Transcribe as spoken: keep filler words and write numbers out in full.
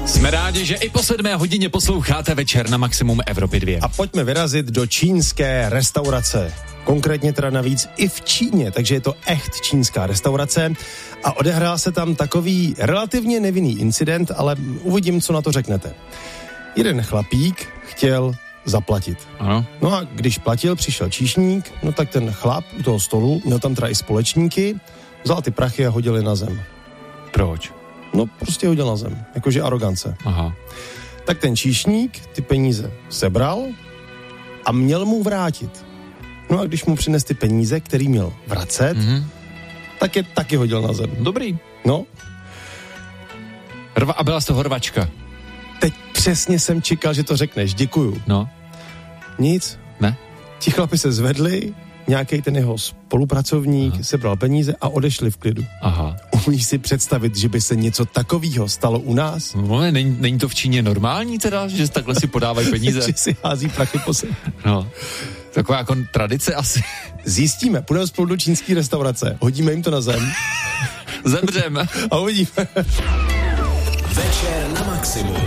Jsme rádi, že i po sedmé hodině posloucháte Večer na Maximum Evropy dva. A pojďme vyrazit do čínské restaurace. Konkrétně teda navíc i v Číně, takže je to echt čínská restaurace a odehrál se tam takový relativně nevinný incident, ale uvidím, co na to řeknete. Jeden chlapík chtěl zaplatit. Ano. No a když platil, přišel číšník, no tak ten chlap u toho stolu, měl tam teda i společníky, vzal ty prachy a hodil je na zem. Proč? No prostě hodil na zem, jakože arogance. Aha. Tak ten číšník ty peníze sebral a měl mu vrátit. No a když mu přines ty peníze, který měl vracet, mm-hmm. tak je taky hodil na zem. Dobrý. No. Rva, a byla z toho rvačka. Teď přesně jsem čekal, že to řekneš. Děkuju. No. Nic. Ne? Ti chlapi se zvedli, nějaký ten jeho spolupracovník Aha. sebral peníze a odešli v klidu. Aha. Umíš si představit, že by se něco takového stalo u nás? No, není, není to v Číně normální teda, že takhle si podávají peníze? Že si hází prachy po sebe. No. Taková jako tradice asi. Zjistíme, půjdeme spolu do čínské restaurace, hodíme jim to na zem. Zemřeme. A uvidíme. Večer na Maximum.